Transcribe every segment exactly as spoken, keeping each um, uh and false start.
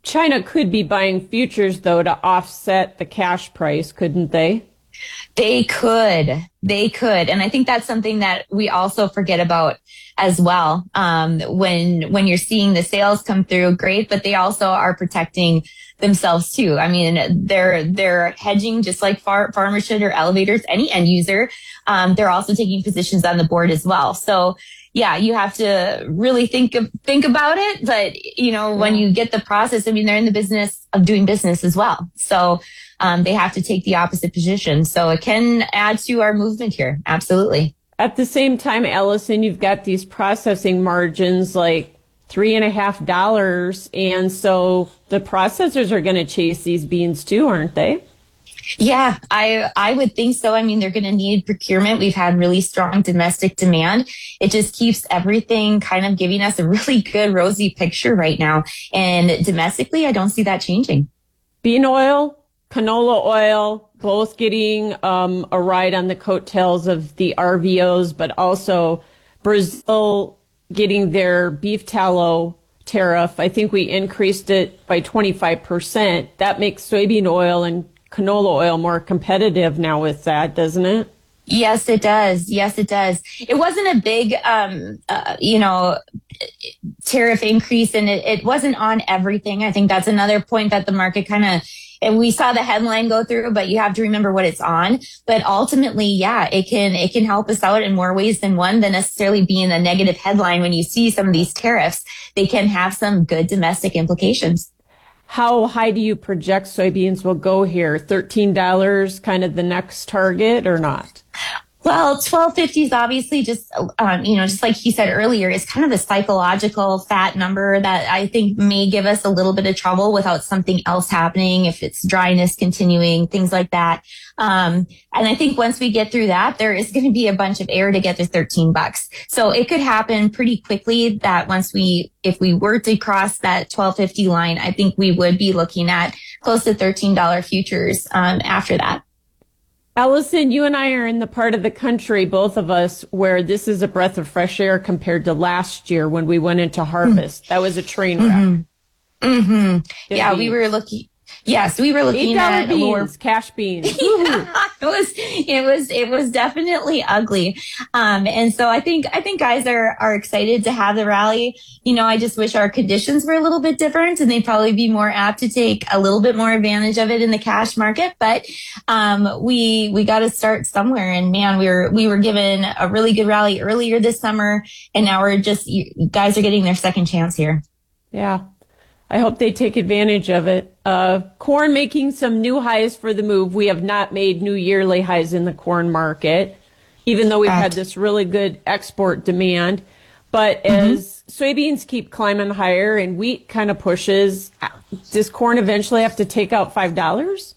China could be buying futures, though, to offset the cash price, couldn't they? They could. They could. And I think that's something that we also forget about as well. Um, when, when you're seeing the sales come through, great, but they also are protecting themselves too. I mean, they're, they're hedging just like far, farmers should, or elevators, any end user. Um, they're also taking positions on the board as well. So yeah, you have to really think of, think about it. But, you know, when you get the process, I mean, they're in the business of doing business as well. So, um, they have to take the opposite position. So it can add to our movement here. Absolutely. At the same time, Allison, you've got these processing margins like three and a half dollars. And so the processors are going to chase these beans too, aren't they? Yeah, I I would think so. I mean, they're going to need procurement. We've had really strong domestic demand. It just keeps everything kind of giving us a really good rosy picture right now. And domestically, I don't see that changing. Bean oil, canola oil, both getting um, a ride on the coattails of the R V Os, but also Brazil getting their beef tallow tariff. I think we increased it by twenty-five percent. That makes soybean oil and canola oil more competitive now with that, doesn't it? Yes, it does. Yes, it does. It wasn't a big, um, uh, you know, tariff increase, and it, it wasn't on everything. I think that's another point that the market kind of, and we saw the headline go through, but you have to remember what it's on. But ultimately, yeah, it can, it can help us out in more ways than one than necessarily being a negative headline. When you see some of these tariffs, they can have some good domestic implications. How high do you project soybeans will go here? thirteen dollars kind of the next target or not? Well, twelve fifty is obviously just, um, you know, just like he said earlier, is kind of a psychological fat number that I think may give us a little bit of trouble without something else happening, if it's dryness continuing, things like that. Um, and I think once we get through that, there is going to be a bunch of air to get to thirteen bucks. So it could happen pretty quickly that once we, if we were to cross that twelve fifty line, I think we would be looking at close to thirteen dollars futures, um, after that. Allison, you and I are in the part of the country, both of us, where this is a breath of fresh air compared to last year when we went into harvest. Mm-hmm. That was a train wreck. Mm-hmm. Mm-hmm. Yeah, we were looking. Yes, we were looking at beans, lower cash beans. Yeah, it was, it was, it was definitely ugly. Um, and so I think, I think guys are, are excited to have the rally. You know, I just wish our conditions were a little bit different and they'd probably be more apt to take a little bit more advantage of it in the cash market. But, um, we, we got to start somewhere. And man, we were, we were given a really good rally earlier this summer. And now we're just, you guys are getting their second chance here. Yeah. I hope they take advantage of it. Uh, corn making some new highs for the move. We have not made new yearly highs in the corn market, even though we've had this really good export demand. But mm-hmm. as soybeans keep climbing higher and wheat kind of pushes, does corn eventually have to take out five dollars?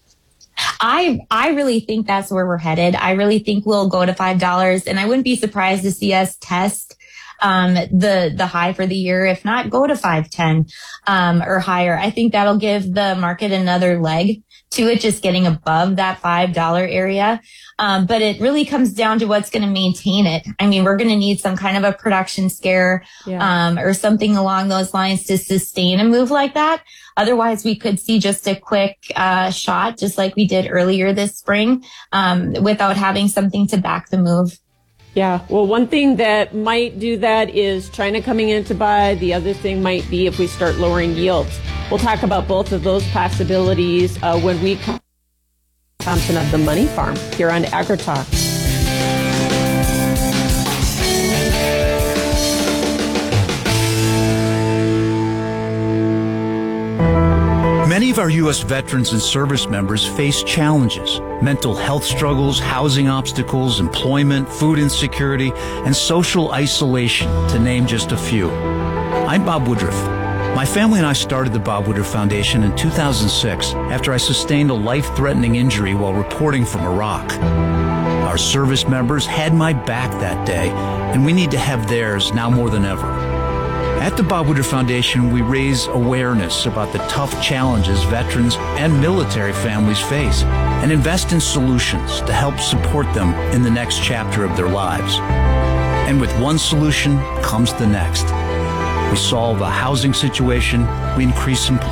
I I really think that's where we're headed. I really think we'll go to five dollars, and I wouldn't be surprised to see us test Um, the, the high for the year, if not go to five ten, um, or higher. I think that'll give the market another leg to it, just getting above that five dollar area. Um, but it really comes down to what's going to maintain it. I mean, we're going to need some kind of a production scare, yeah. um, or something along those lines to sustain a move like that. Otherwise, we could see just a quick, uh, shot, just like we did earlier this spring, um, without having something to back the move. Yeah, well, one thing that might do that is China coming in to buy. The other thing might be if we start lowering yields. We'll talk about both of those possibilities uh, when we come to Thompson of the Money Farm here on AgriTalk. Many of our U S veterans and service members face challenges: mental health struggles, housing obstacles, employment, food insecurity, and social isolation, to name just a few. I'm Bob Woodruff. My family and I started the Bob Woodruff Foundation in two thousand six after I sustained a life-threatening injury while reporting from Iraq. Our service members had my back that day, and we need to have theirs now more than ever. At the Bob Woodruff Foundation, we raise awareness about the tough challenges veterans and military families face and invest in solutions to help support them in the next chapter of their lives. And with one solution comes the next. We solve a housing situation, we increase employment.